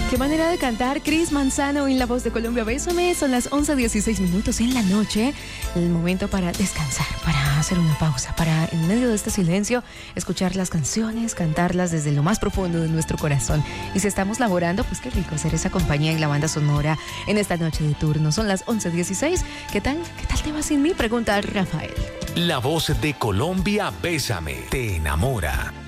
Qué manera de cantar, Cris Manzano en La Voz de Colombia. Bésame, son las 11:16 en la noche. El momento para descansar, para hacer una pausa, para en medio de este silencio escuchar las canciones, cantarlas desde lo más profundo de nuestro corazón. Y si estamos laborando, pues qué rico ser esa compañía en la banda sonora en esta noche de turno. Son las 11:16. ¿Qué tal te va sin mí? Pregunta Rafael. La Voz de Colombia, Bésame, te enamora.